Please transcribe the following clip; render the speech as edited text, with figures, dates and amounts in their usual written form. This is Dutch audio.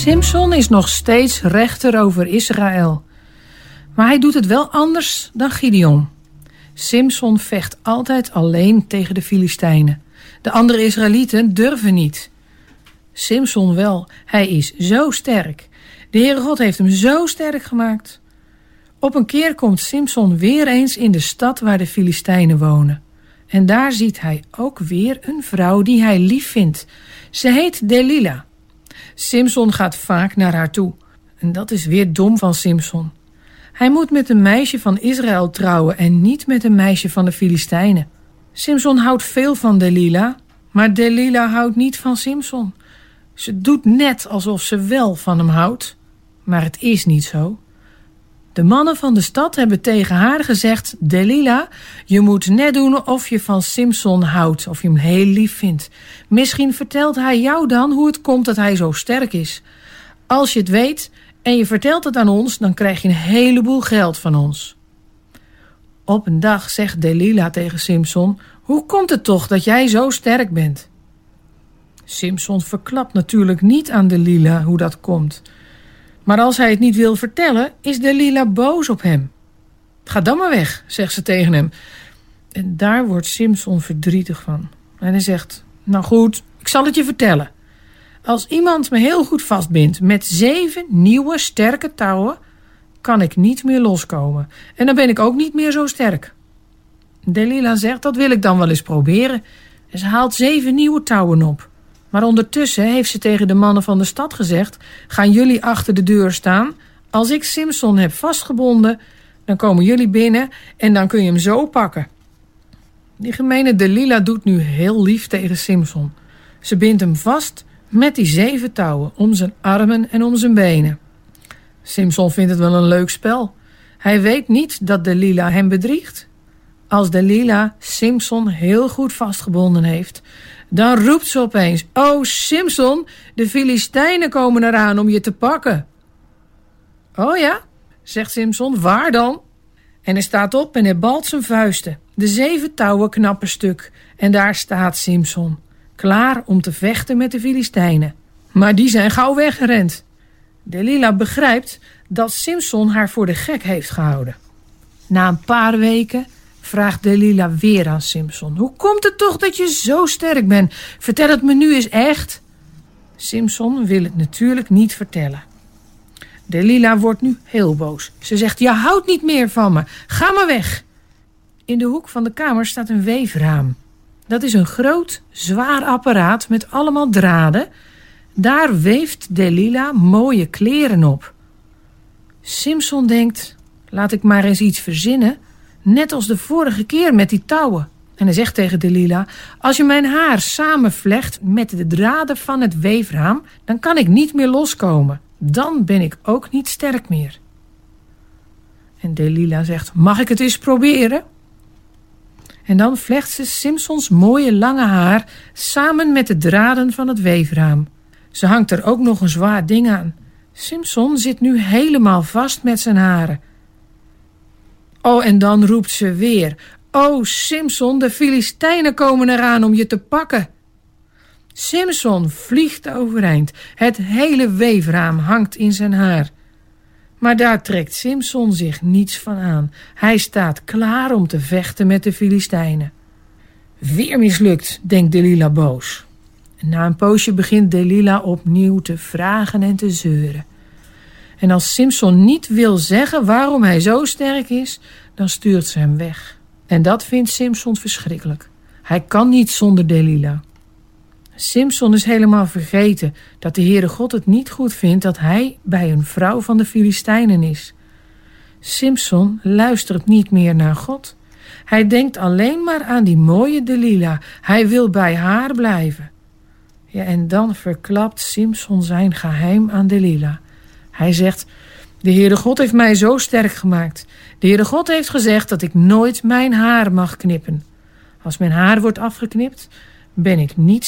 Simson is nog steeds rechter over Israël. Maar hij doet het wel anders dan Gideon. Simson vecht altijd alleen tegen de Filistijnen. De andere Israëlieten durven niet. Simson wel, hij is zo sterk. De Heere God heeft hem zo sterk gemaakt. Op een keer komt Simson weer eens in de stad waar de Filistijnen wonen. En daar ziet hij ook weer een vrouw die hij lief vindt. Ze heet Delila. Simson gaat vaak naar haar toe. En dat is weer dom van Simson. Hij moet met een meisje van Israël trouwen en niet met een meisje van de Filistijnen. Simson houdt veel van Delila, maar Delila houdt niet van Simson. Ze doet net alsof ze wel van hem houdt, maar het is niet zo. De mannen van de stad hebben tegen haar gezegd: Delila, je moet net doen of je van Simson houdt, of je hem heel lief vindt. Misschien vertelt hij jou dan hoe het komt dat hij zo sterk is. Als je het weet en je vertelt het aan ons, dan krijg je een heleboel geld van ons. Op een dag zegt Delila tegen Simson: hoe komt het toch dat jij zo sterk bent? Simson verklapt natuurlijk niet aan Delila hoe dat komt. Maar als hij het niet wil vertellen, is Delila boos op hem. Ga dan maar weg, zegt ze tegen hem. En daar wordt Simson verdrietig van. En hij zegt: nou goed, ik zal het je vertellen. Als iemand me heel goed vastbindt met 7 nieuwe sterke touwen, kan ik niet meer loskomen. En dan ben ik ook niet meer zo sterk. Delila zegt: dat wil ik dan wel eens proberen. En ze haalt 7 nieuwe touwen op. Maar ondertussen heeft ze tegen de mannen van de stad gezegd: gaan jullie achter de deur staan. Als ik Simson heb vastgebonden, dan komen jullie binnen en dan kun je hem zo pakken. Die gemene Delila doet nu heel lief tegen Simson. Ze bindt hem vast met die 7 touwen om zijn armen en om zijn benen. Simson vindt het wel een leuk spel. Hij weet niet dat Delila hem bedriegt. Als Delila Simson heel goed vastgebonden heeft, dan roept ze opeens: oh Simson, de Filistijnen komen eraan om je te pakken. Oh ja, zegt Simson, waar dan? En hij staat op en hij balt zijn vuisten. De 7 touwen knappen stuk en daar staat Simson, klaar om te vechten met de Filistijnen. Maar die zijn gauw weggerend. Delila begrijpt dat Simson haar voor de gek heeft gehouden. Na een paar weken vraagt Delila weer aan Simson: hoe komt het toch dat je zo sterk bent? Vertel het me nu eens echt. Simson wil het natuurlijk niet vertellen. Delila wordt nu heel boos. Ze zegt: je houdt niet meer van me. Ga maar weg. In de hoek van de kamer staat een weefraam. Dat is een groot, zwaar apparaat met allemaal draden. Daar weeft Delila mooie kleren op. Simson denkt: laat ik maar eens iets verzinnen, net als de vorige keer met die touwen. En hij zegt tegen Delila: als je mijn haar samenvlecht met de draden van het weefraam, dan kan ik niet meer loskomen. Dan ben ik ook niet sterk meer. En Delila zegt: mag ik het eens proberen? En dan vlecht ze Simsons mooie lange haar samen met de draden van het weefraam. Ze hangt er ook nog een zwaar ding aan. Simson zit nu helemaal vast met zijn haren. Oh, en dan roept ze weer: oh Simson, de Filistijnen komen eraan om je te pakken. Simson vliegt overeind. Het hele weefraam hangt in zijn haar. Maar daar trekt Simson zich niets van aan. Hij staat klaar om te vechten met de Filistijnen. Weer mislukt, denkt Delila boos. En na een poosje begint Delila opnieuw te vragen en te zeuren. En als Simson niet wil zeggen waarom hij zo sterk is, dan stuurt ze hem weg. En dat vindt Simson verschrikkelijk. Hij kan niet zonder Delila. Simson is helemaal vergeten dat de Heere God het niet goed vindt dat hij bij een vrouw van de Filistijnen is. Simson luistert niet meer naar God. Hij denkt alleen maar aan die mooie Delila. Hij wil bij haar blijven. Ja, en dan verklapt Simson zijn geheim aan Delila. Hij zegt: de Heere God heeft mij zo sterk gemaakt. De Heere God heeft gezegd dat ik nooit mijn haar mag knippen. Als mijn haar wordt afgeknipt, ben ik niet